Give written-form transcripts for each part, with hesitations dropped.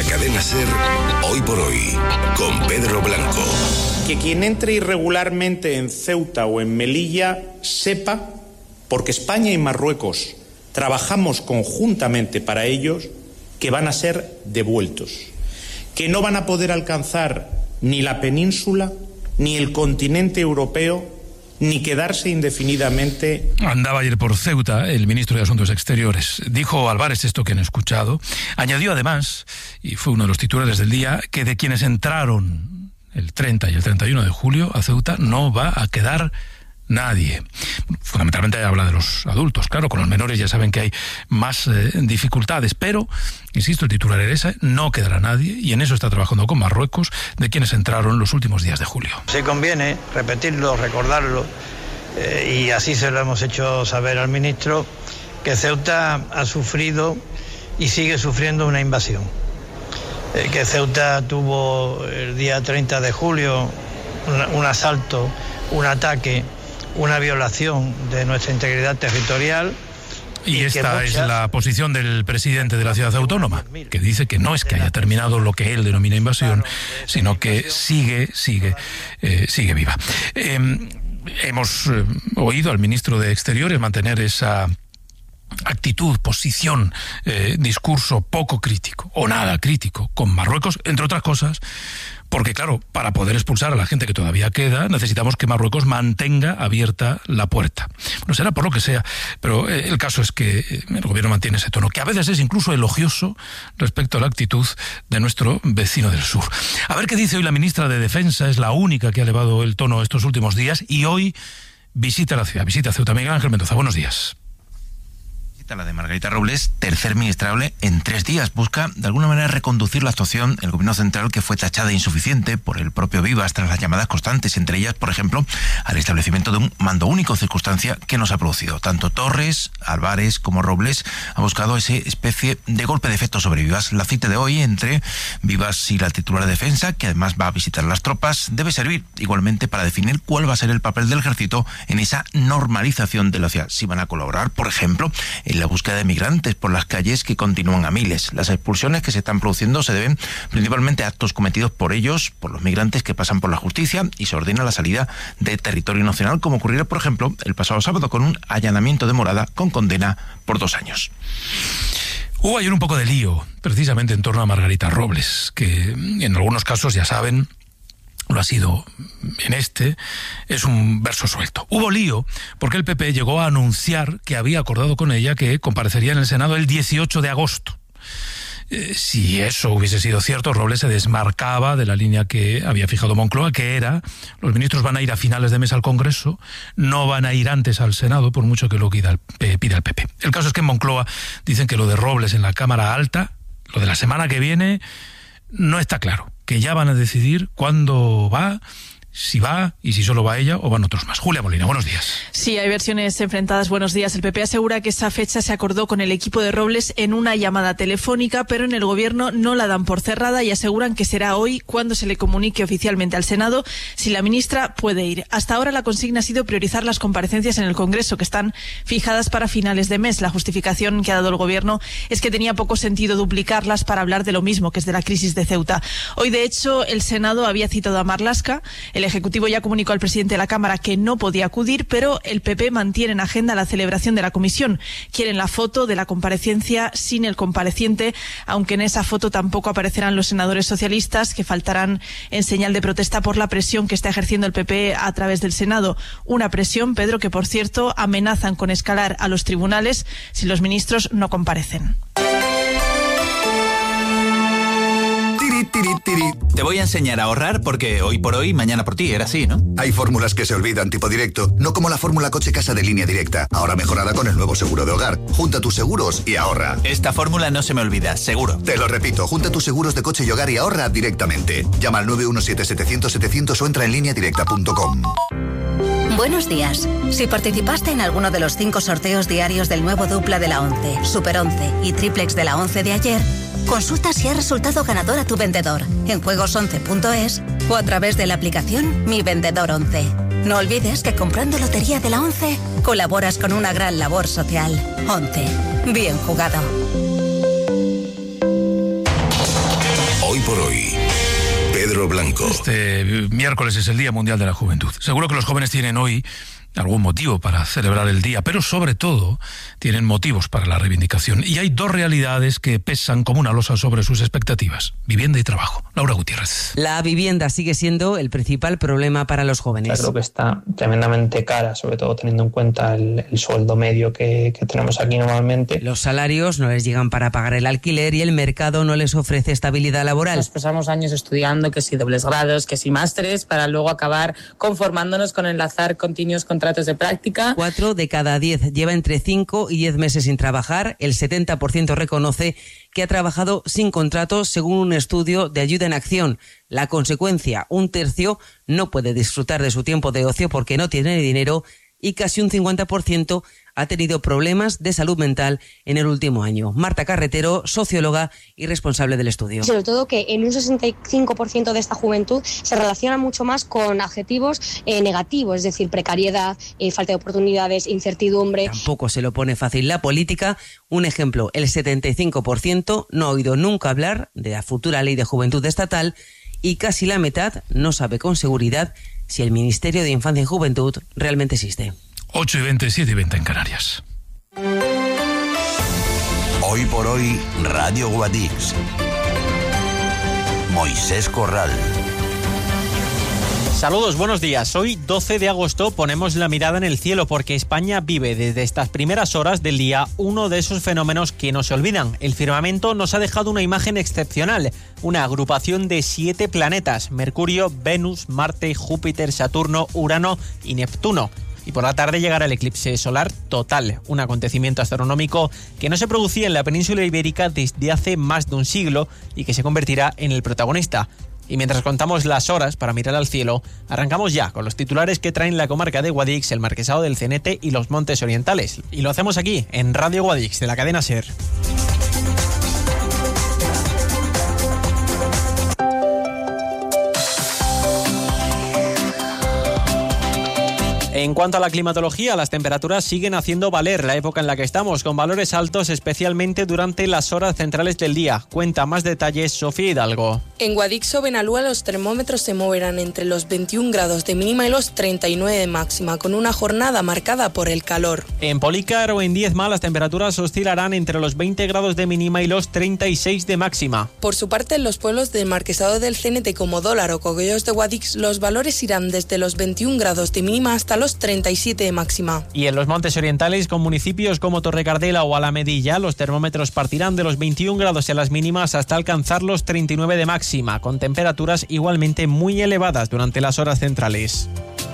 cadena SER, Hoy por Hoy, con Pedro Blanco. Que quien entre irregularmente en Ceuta o en Melilla sepa, porque España y Marruecos trabajamos conjuntamente para ellos, que van a ser devueltos, que no van a poder alcanzar ni la península, ni el continente europeo, ni quedarse indefinidamente. Andaba ayer por Ceuta el ministro de Asuntos Exteriores. Dijo Álvarez esto que han escuchado. Añadió además, y fue uno de los titulares del día, que de quienes entraron el 30 y el 31 de julio a Ceuta no va a quedar nadie. Fundamentalmente habla de los adultos, claro, con los menores ya saben que hay más dificultades, pero, insisto, el titular era ese, no quedará nadie, y en eso está trabajando con Marruecos, de quienes entraron los últimos días de julio. Se conviene repetirlo, recordarlo, y así se lo hemos hecho saber al ministro, que Ceuta ha sufrido y sigue sufriendo una invasión. Que Ceuta tuvo el día 30 de julio un asalto, un ataque, una violación de nuestra integridad territorial. Y esta es la posición del presidente de la ciudad autónoma, que dice que no es que haya terminado lo que él denomina invasión, sino que sigue viva. Hemos oído al ministro de Exteriores mantener esa actitud, posición, discurso poco crítico o nada crítico con Marruecos, entre otras cosas, porque claro, para poder expulsar a la gente que todavía queda, necesitamos que Marruecos mantenga abierta la puerta. No será por lo que sea, pero el caso es que el gobierno mantiene ese tono, que a veces es incluso elogioso respecto a la actitud de nuestro vecino del sur. A ver qué dice hoy la ministra de Defensa, es la única que ha elevado el tono estos últimos días, y hoy visita la ciudad, visita Ceuta. Miguel Ángel Mendoza, buenos días. La de Margarita Robles, tercer ministrable en 3 días, busca de alguna manera reconducir la actuación del gobierno central, que fue tachada de insuficiente por el propio Vivas tras las llamadas constantes, entre ellas, por ejemplo, al establecimiento de un mando único, circunstancia que nos ha producido. Tanto Torres, Álvarez como Robles ha buscado esa especie de golpe de efecto sobre Vivas. La cita de hoy entre Vivas y la titular de Defensa, que además va a visitar las tropas, debe servir igualmente para definir cuál va a ser el papel del ejército en esa normalización de la ciudad. Si van a colaborar, por ejemplo, en la búsqueda de migrantes por las calles, que continúan a miles. Las expulsiones que se están produciendo se deben principalmente a actos cometidos por ellos, por los migrantes que pasan por la justicia, y se ordena la salida de territorio nacional, como ocurrió, por ejemplo, el pasado sábado con un allanamiento de morada con condena por 2 años. Hubo ayer un poco de lío, precisamente en torno a Margarita Robles, que en algunos casos, ya saben, lo ha sido en este, es un verso suelto. Hubo lío porque el PP llegó a anunciar que había acordado con ella que comparecería en el Senado el 18 de agosto. Si eso hubiese sido cierto, Robles se desmarcaba de la línea que había fijado Moncloa, que era: los ministros van a ir a finales de mes al Congreso, no van a ir antes al Senado, por mucho que lo pida el PP. El caso es que en Moncloa dicen que lo de Robles en la Cámara Alta, lo de la semana que viene, no está claro, que ya van a decidir cuándo va, si va y si solo va ella o van otros más. Julia Molina, buenos días. Sí, hay versiones enfrentadas. Buenos días. El PP asegura que esa fecha se acordó con el equipo de Robles en una llamada telefónica, pero en el gobierno no la dan por cerrada y aseguran que será hoy cuando se le comunique oficialmente al Senado si la ministra puede ir. Hasta ahora la consigna ha sido priorizar las comparecencias en el Congreso, que están fijadas para finales de mes. La justificación que ha dado el gobierno es que tenía poco sentido duplicarlas para hablar de lo mismo, que es de la crisis de Ceuta. Hoy, de hecho, el Senado había citado a Marlaska. El Ejecutivo ya comunicó al presidente de la Cámara que no podía acudir, pero el PP mantiene en agenda la celebración de la comisión. Quieren la foto de la comparecencia sin el compareciente, aunque en esa foto tampoco aparecerán los senadores socialistas, que faltarán en señal de protesta por la presión que está ejerciendo el PP a través del Senado. Una presión, Pedro, que por cierto amenazan con escalar a los tribunales si los ministros no comparecen. Te voy a enseñar a ahorrar porque hoy por hoy, mañana por ti, era así, ¿no? Hay fórmulas que se olvidan, tipo directo, no como la fórmula coche-casa de Línea Directa, ahora mejorada con el nuevo seguro de hogar. Junta tus seguros y ahorra. Esta fórmula no se me olvida, seguro. Te lo repito, junta tus seguros de coche y hogar y ahorra directamente. Llama al 917-700-700 o entra en lineadirecta.com. Buenos días. Si participaste en alguno de los 5 sorteos diarios del nuevo dupla de la 11, Super 11 y triplex de la 11 de ayer, consulta si ha resultado ganador a tu vendedor en juegos11.es o a través de la aplicación Mi Vendedor 11. No olvides que comprando lotería de la 11 colaboras con una gran labor social. 11. Bien jugado. por hoy. Pedro Blanco. Este miércoles es el Día Mundial de la Juventud. Seguro que los jóvenes tienen hoy algún motivo para celebrar el día, pero sobre todo tienen motivos para la reivindicación. Y hay dos realidades que pesan como una losa sobre sus expectativas: vivienda y trabajo. Laura Gutiérrez. La vivienda sigue siendo el principal problema para los jóvenes. Creo que está tremendamente cara, sobre todo teniendo en cuenta el sueldo medio que tenemos aquí normalmente. Los salarios no les llegan para pagar el alquiler y el mercado no les ofrece estabilidad laboral. Nos pasamos años estudiando, que si dobles grados, que si másteres, para luego acabar conformándonos con enlazar continuos contratos de práctica. 4 de cada 10 lleva entre 5 y 10 meses sin trabajar. El 70% reconoce que ha trabajado sin contrato, según un estudio de Ayuda en Acción. La consecuencia: un tercio no puede disfrutar de su tiempo de ocio porque no tiene dinero y casi un 50% ha tenido problemas de salud mental en el último año. Marta Carretero, socióloga y responsable del estudio. Sobre todo que en un 65% de esta juventud se relaciona mucho más con adjetivos negativos, es decir, precariedad, falta de oportunidades, incertidumbre. Tampoco se lo pone fácil la política. Un ejemplo: el 75% no ha oído nunca hablar de la futura ley de juventud estatal y casi la mitad no sabe con seguridad si el Ministerio de Infancia y Juventud realmente existe. 8:20, 7:20 en Canarias. Hoy por hoy, Radio Guadix. Moisés Corral. Saludos, buenos días. Hoy, 12 de agosto, ponemos la mirada en el cielo porque España vive desde estas primeras horas del día uno de esos fenómenos que no se olvidan. El firmamento nos ha dejado una imagen excepcional, una agrupación de 7 planetas: Mercurio, Venus, Marte, Júpiter, Saturno, Urano y Neptuno. Y por la tarde llegará el eclipse solar total, un acontecimiento astronómico que no se producía en la península ibérica desde hace más de un siglo y que se convertirá en el protagonista. Y mientras contamos las horas para mirar al cielo, arrancamos ya con los titulares que traen la comarca de Guadix, el Marquesado del Cenete y los Montes Orientales. Y lo hacemos aquí, en Radio Guadix, de la cadena SER. En cuanto a la climatología, las temperaturas siguen haciendo valer la época en la que estamos, con valores altos especialmente durante las horas centrales del día. Cuenta más detalles Sofía Hidalgo. En Guadix o Benalúa los termómetros se moverán entre los 21 grados de mínima y los 39 de máxima, con una jornada marcada por el calor. En Polícar o en Diezma las temperaturas oscilarán entre los 20 grados de mínima y los 36 de máxima. Por su parte, en los pueblos del Marquesado del Cenete como Dólar o Cogollos de Guadix, los valores irán desde los 21 grados de mínima hasta los 37 de máxima. Y en los Montes Orientales, con municipios como Torrecardela o Alamedilla, los termómetros partirán de los 21 grados en las mínimas hasta alcanzar los 39 de máxima, con temperaturas igualmente muy elevadas durante las horas centrales.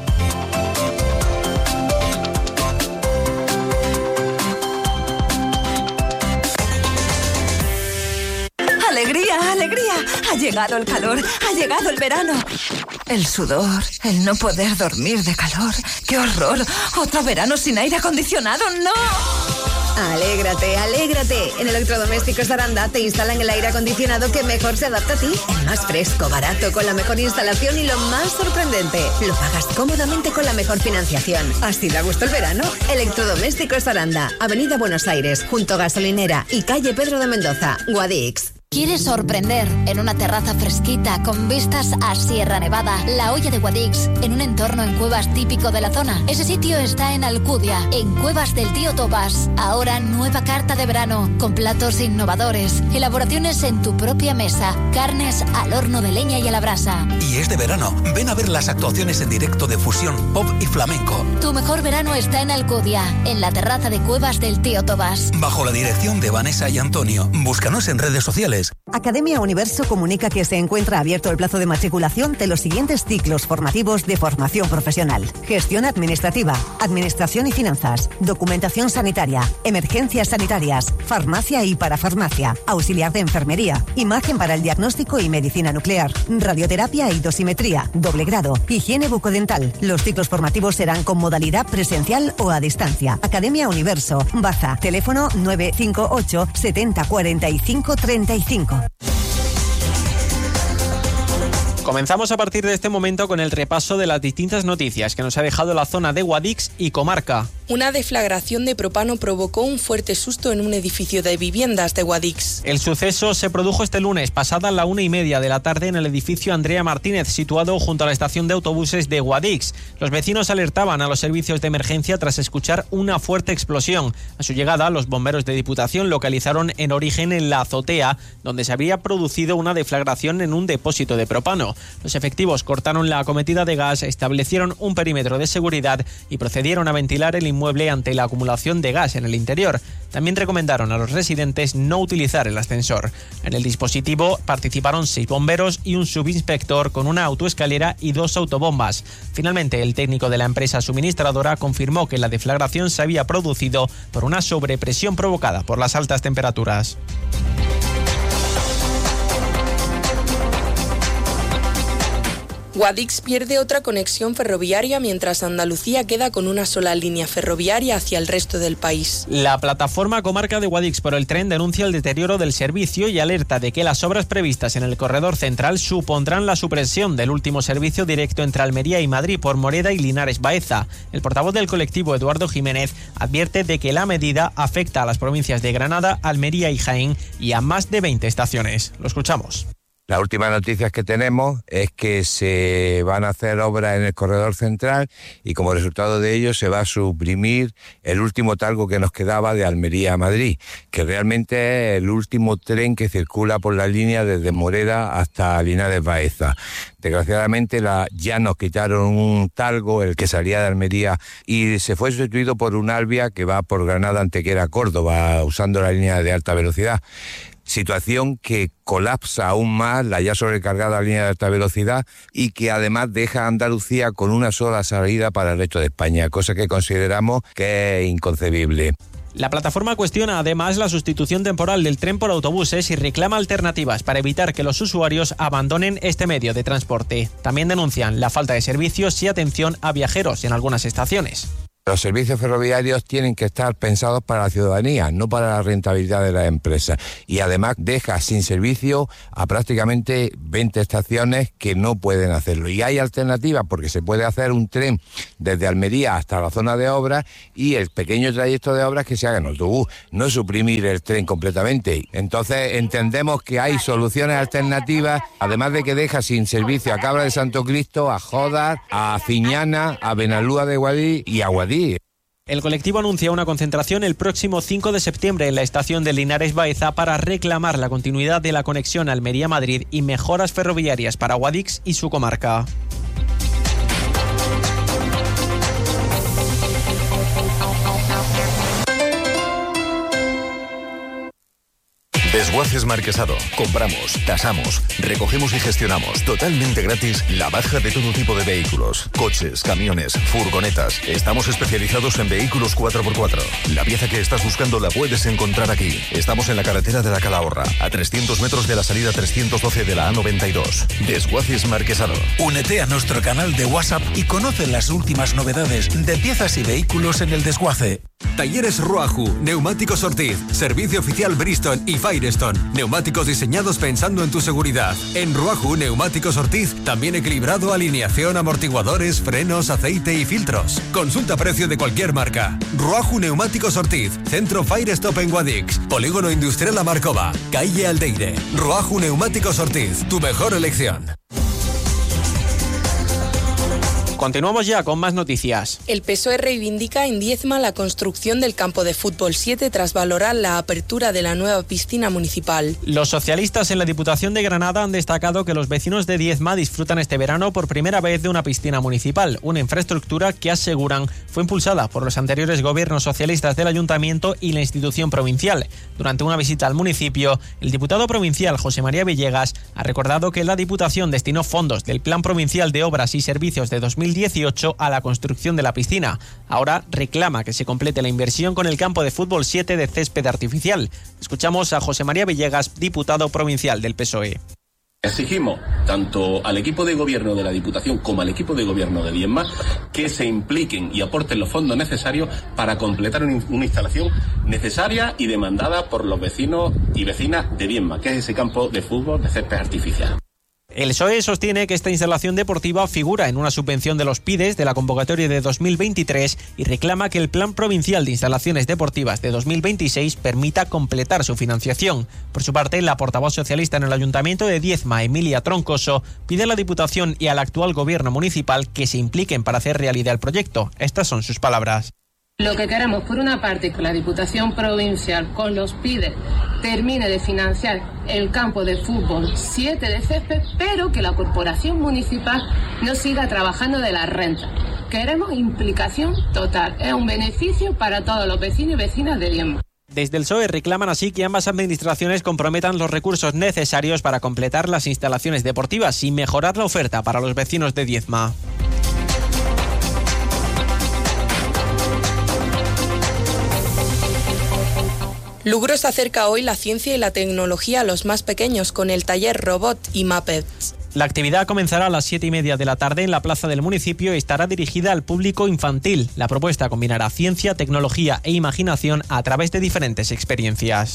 ¡Alegría, alegría! Ha llegado el calor, ha llegado el verano. El sudor, el no poder dormir de calor. ¡Qué horror! ¡Otro verano sin aire acondicionado! ¡No! Alégrate, alégrate. En Electrodomésticos Aranda te instalan el aire acondicionado que mejor se adapta a ti. El más fresco, barato, con la mejor instalación y lo más sorprendente: lo pagas cómodamente con la mejor financiación. ¿Así da gusto el verano? Electrodomésticos Aranda, Avenida Buenos Aires, junto a Gasolinera y calle Pedro de Mendoza, Guadix. ¿Quieres sorprender en una terraza fresquita con vistas a Sierra Nevada, la Hoya de Guadix, en un entorno en cuevas típico de la zona? Ese sitio está en Alcudia, en Cuevas del Tío Tobás. Ahora nueva carta de verano, con platos innovadores, elaboraciones en tu propia mesa, carnes al horno de leña y a la brasa. Y es de verano, ven a ver las actuaciones en directo de fusión, pop y flamenco. Tu mejor verano está en Alcudia, en la terraza de Cuevas del Tío Tobás. Bajo la dirección de Vanessa y Antonio. Búscanos en redes sociales. Academia Universo comunica que se encuentra abierto el plazo de matriculación de los siguientes ciclos formativos de formación profesional: gestión administrativa, administración y finanzas, documentación sanitaria, emergencias sanitarias, farmacia y parafarmacia, auxiliar de enfermería, imagen para el diagnóstico y medicina nuclear, radioterapia y dosimetría, doble grado, higiene bucodental. Los ciclos formativos serán con modalidad presencial o a distancia. Academia Universo, Baza, teléfono 958 70 45 35. Comenzamos a partir de este momento con el repaso de las distintas noticias que nos ha dejado la zona de Guadix y comarca. Una deflagración de propano provocó un fuerte susto en un edificio de viviendas de Guadix. El suceso se produjo este lunes, pasada la 1:30 de la tarde, en el edificio Andrea Martínez, situado junto a la estación de autobuses de Guadix. Los vecinos alertaban a los servicios de emergencia tras escuchar una fuerte explosión. A su llegada, los bomberos de Diputación localizaron en origen en la azotea, donde se había producido una deflagración en un depósito de propano. Los efectivos cortaron la acometida de gas, establecieron un perímetro de seguridad y procedieron a ventilar el inmueble ante la acumulación de gas en el interior. También recomendaron a los residentes no utilizar el ascensor. En el dispositivo participaron 6 bomberos y un subinspector con una autoescalera y 2 autobombas. Finalmente, el técnico de la empresa suministradora confirmó que la deflagración se había producido por una sobrepresión provocada por las altas temperaturas. Guadix pierde otra conexión ferroviaria mientras Andalucía queda con una sola línea ferroviaria hacia el resto del país. La plataforma comarca de Guadix por el tren denuncia el deterioro del servicio y alerta de que las obras previstas en el corredor central supondrán la supresión del último servicio directo entre Almería y Madrid por Moreda y Linares Baeza. El portavoz del colectivo, Eduardo Jiménez, advierte de que la medida afecta a las provincias de Granada, Almería y Jaén y a más de 20 estaciones. Lo escuchamos. Las últimas noticias que tenemos es que se van a hacer obras en el corredor central y como resultado de ello se va a suprimir el último talgo que nos quedaba de Almería a Madrid, que realmente es el último tren que circula por la línea desde Moreda hasta Linares Baeza. Desgraciadamente ya nos quitaron un talgo, el que salía de Almería, y se fue sustituido por un Albia que va por Granada, Antequera, Córdoba, usando la línea de alta velocidad. Situación que colapsa aún más la ya sobrecargada línea de alta velocidad y que además deja a Andalucía con una sola salida para el resto de España, cosa que consideramos que es inconcebible. La plataforma cuestiona además la sustitución temporal del tren por autobuses y reclama alternativas para evitar que los usuarios abandonen este medio de transporte. También denuncian la falta de servicios y atención a viajeros en algunas estaciones. Los servicios ferroviarios tienen que estar pensados para la ciudadanía, no para la rentabilidad de las empresas. Y además deja sin servicio a prácticamente 20 estaciones que no pueden hacerlo. Y hay alternativas porque se puede hacer un tren desde Almería hasta la zona de obras y el pequeño trayecto de obras que se haga en autobús, no suprimir el tren completamente. Entonces entendemos que hay soluciones alternativas, además de que deja sin servicio a Cabra de Santo Cristo, a Jodas, a Fiñana, a Benalúa de Guadix y a Guadix. El colectivo anuncia una concentración el próximo 5 de septiembre en la estación de Linares Baeza para reclamar la continuidad de la conexión Almería-Madrid y mejoras ferroviarias para Guadix y su comarca. Desguaces Marquesado. Compramos, tasamos, recogemos y gestionamos totalmente gratis la baja de todo tipo de vehículos, coches, camiones, furgonetas. Estamos especializados en vehículos 4x4. La pieza que estás buscando la puedes encontrar aquí. Estamos en la carretera de la Calahorra, a 300 metros de la salida 312 de la A92. Desguaces Marquesado. Únete a nuestro canal de WhatsApp y conoce las últimas novedades de piezas y vehículos en el desguace. Talleres Ruaju, Neumáticos Ortiz, Servicio Oficial Bristol y Firestone. Neumáticos diseñados pensando en tu seguridad. En Ruaju, Neumáticos Ortiz, también equilibrado, alineación, amortiguadores, frenos, aceite y filtros. Consulta precio de cualquier marca. Ruaju Neumáticos Ortiz, Centro Firestop en Guadix, Polígono Industrial Amarcova, Calle Aldeire. Ruaju Neumáticos Ortiz, tu mejor elección. Continuamos ya con más noticias. El PSOE reivindica en Diezma la construcción del campo de fútbol 7 tras valorar la apertura de la nueva piscina municipal. Los socialistas en la Diputación de Granada han destacado que los vecinos de Diezma disfrutan este verano por primera vez de una piscina municipal, una infraestructura que aseguran fue impulsada por los anteriores gobiernos socialistas del Ayuntamiento y la institución provincial. Durante una visita al municipio, el diputado provincial José María Villegas ha recordado que la Diputación destinó fondos del Plan Provincial de Obras y Servicios de 2018 a la construcción de la piscina. Ahora reclama que se complete la inversión con el campo de fútbol 7 de césped artificial. Escuchamos a José María Villegas, diputado provincial del PSOE. Exigimos tanto al equipo de gobierno de la Diputación como al equipo de gobierno de Diezma que se impliquen y aporten los fondos necesarios para completar una instalación necesaria y demandada por los vecinos y vecinas de Diezma, que es ese campo de fútbol de césped artificial. El PSOE sostiene que esta instalación deportiva figura en una subvención de los PIDES de la convocatoria de 2023 y reclama que el Plan Provincial de Instalaciones Deportivas de 2026 permita completar su financiación. Por su parte, la portavoz socialista en el Ayuntamiento de Diezma, Emilia Troncoso, pide a la Diputación y al actual Gobierno municipal que se impliquen para hacer realidad el proyecto. Estas son sus palabras. Lo que queremos, por una parte, que la Diputación Provincial con los PIDES termine de financiar el campo de fútbol 7 de césped, pero que la Corporación Municipal no siga trabajando de la renta. Queremos implicación total. Es un beneficio para todos los vecinos y vecinas de Diezma. Desde el PSOE reclaman así que ambas administraciones comprometan los recursos necesarios para completar las instalaciones deportivas y mejorar la oferta para los vecinos de Diezma. Lugros acerca hoy la ciencia y la tecnología a los más pequeños con el taller Robot y Muppets. La actividad comenzará a las 7:30 de la tarde en la plaza del municipio y estará dirigida al público infantil. La propuesta combinará ciencia, tecnología e imaginación a través de diferentes experiencias.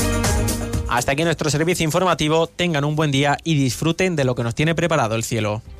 Hasta aquí nuestro servicio informativo. Tengan un buen día y disfruten de lo que nos tiene preparado el cielo.